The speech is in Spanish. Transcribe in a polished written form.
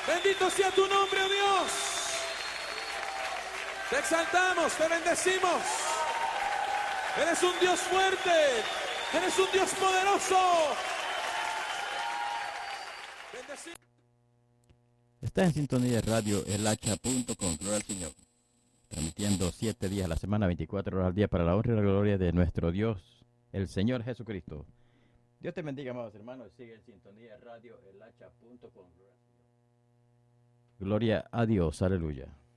Bendito sea tu nombre, oh Dios. Te exaltamos, te bendecimos. Eres un Dios fuerte. Eres un Dios poderoso. Bendecimos. Está en sintonía de radio elhacha.com, gloria al Señor. Transmitiendo 7 días a la semana, 24 horas al día para la honra y la gloria de nuestro Dios, el Señor Jesucristo. Dios te bendiga, amados hermanos. Sigue en sintonía de radio elhacha.com. Gloria a Dios, aleluya.